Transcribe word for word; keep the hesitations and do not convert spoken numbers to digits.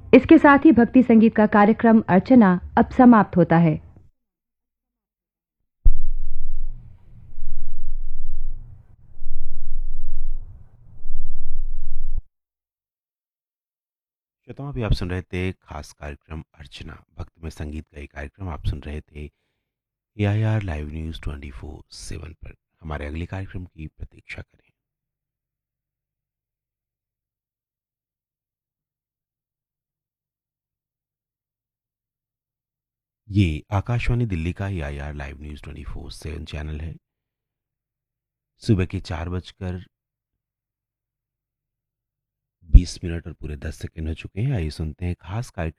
इसके साथ ही भक्ति संगीत का कार्यक्रम अर्चना अब समाप्त होता है। श्रोताओं, अभी आप सुन रहे थे खास कार्यक्रम अर्चना भक्त में संगीत का एक कार्यक्रम आप सुन रहे थे ए I R live news twenty four seven पर। हमारे अगले कार्यक्रम की प्रतीक्षा करें। ये आकाशवाणी दिल्ली का ए I R live news twenty four seven channel है। सुबह के चार बजकर बीस मिनट और पूरे दस सेकंड हो चुके हैं। आइए सुनते हैं खास कार्यक्रम